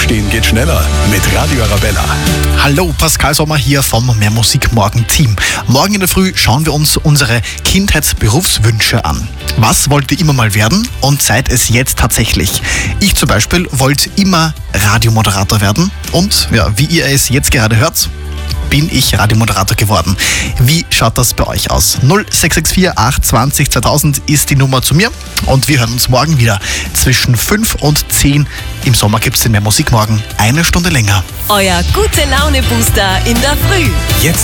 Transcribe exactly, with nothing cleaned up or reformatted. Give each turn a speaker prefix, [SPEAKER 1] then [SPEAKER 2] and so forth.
[SPEAKER 1] Aufstehen geht schneller mit Radio Arabella.
[SPEAKER 2] Hallo, Pascal Sommer hier vom Mehr Musik Morgen Team. Morgen in der Früh schauen wir uns unsere Kindheitsberufswünsche an. Was wollt ihr immer mal werden und seid es jetzt tatsächlich? Ich zum Beispiel wollte immer Radiomoderator werden und ja, wie ihr es jetzt gerade hört, bin ich Radiomoderator geworden. Wie schaut das bei euch aus? null sechs sechs vier acht zwanzig zweitausend ist die Nummer zu mir und wir hören uns morgen wieder zwischen fünf und zehn. Im Sommer gibt es den Mehr Musik morgen eine Stunde länger.
[SPEAKER 3] Euer Gute-Laune-Booster in der Früh.
[SPEAKER 1] Jetzt